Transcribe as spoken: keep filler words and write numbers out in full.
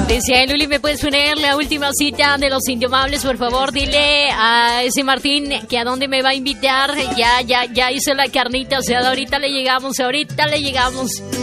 Decía Luli, ¿me puedes poner la última cita de Los Indomables? Por favor, dile a ese Martín que a dónde me va a invitar. Ya, ya, ya hizo la carnita, o sea, ahorita le llegamos, ahorita le llegamos.